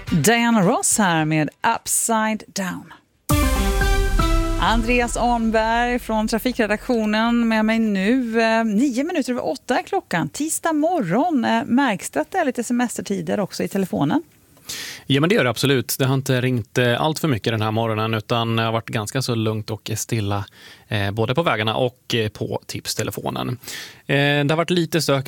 Diana Ross här med Upside Down. Andreas Arnberg från trafikredaktionen med mig nu. 7:09 är klockan. Tisdag morgon. Märks det att det är lite semestertider också i telefonen? Ja, men det gör det absolut. Det har inte ringt allt för mycket den här morgonen, utan det har varit ganska så lugnt och stilla både på vägarna och på tipstelefonen. Det har varit lite stök